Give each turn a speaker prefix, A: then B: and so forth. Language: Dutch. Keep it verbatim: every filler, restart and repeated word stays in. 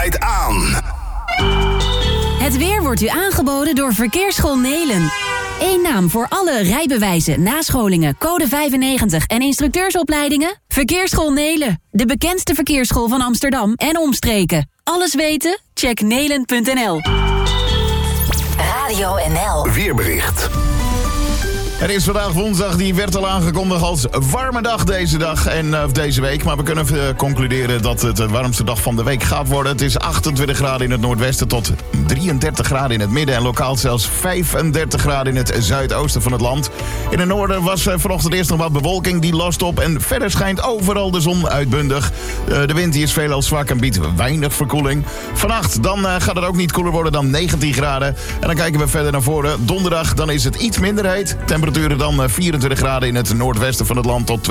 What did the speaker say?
A: aan.
B: Het weer wordt u aangeboden door Verkeersschool Nelen. Eén naam voor alle rijbewijzen, nascholingen, code vijfennegentig en instructeursopleidingen? Verkeersschool Nelen, de bekendste verkeersschool van Amsterdam en omstreken. Alles weten? Check nelen punt n l.
C: Radio N L.
A: Weerbericht.
D: Het is vandaag woensdag, die werd al aangekondigd als warme dag deze dag en uh, deze week. Maar we kunnen uh, concluderen dat het de warmste dag van de week gaat worden. Het is achtentwintig graden in het noordwesten tot drieëndertig graden in het midden. En lokaal zelfs vijfendertig graden in het zuidoosten van het land. In het noorden was uh, vanochtend eerst nog wat bewolking, die lost op. En verder schijnt overal de zon uitbundig. Uh, de wind die is veelal zwak en biedt weinig verkoeling. Vannacht dan uh, gaat het ook niet koeler worden dan negentien graden. En dan kijken we verder naar voren. Donderdag dan is het iets minder heet. Temperaturen dan vierentwintig graden in het noordwesten van het land tot